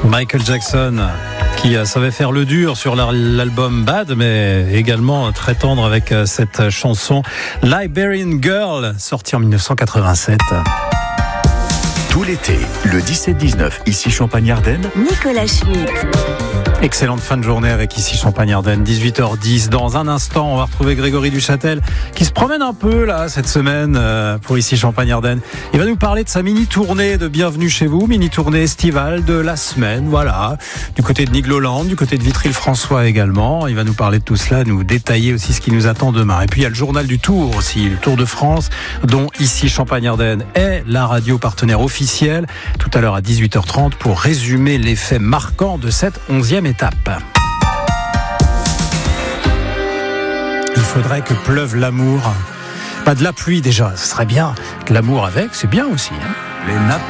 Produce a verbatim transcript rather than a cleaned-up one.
Michael Jackson qui savait faire le dur sur l'album Bad, mais également très tendre avec cette chanson Liberian Girl, sortie en dix-neuf cent quatre-vingt-sept. Tout l'été, le dix-sept dix-neuf, ici Champagne-Ardenne, Nicolas Schmitt. Excellente fin de journée avec ici Champagne-Ardenne, dix-huit heures dix. Dans un instant, on va retrouver Grégory Duchâtel qui se promène un peu là cette semaine pour ici Champagne-Ardenne. Il va nous parler de sa mini-tournée de Bienvenue chez vous, mini-tournée estivale de la semaine, voilà, du côté de Nigloland, du côté de Vitry-le-François également. Il va nous parler de tout cela, nous détailler aussi ce qui nous attend demain. Et puis il y a le journal du Tour aussi, le Tour de France, dont ici Champagne-Ardenne est la radio partenaire officielle. Tout à l'heure à dix-huit heures trente pour résumer les faits marquants de cette onzième étape. Il faudrait que pleuve l'amour. Pas de la pluie déjà, ce serait bien. De l'amour avec, c'est bien aussi. Hein. les nappes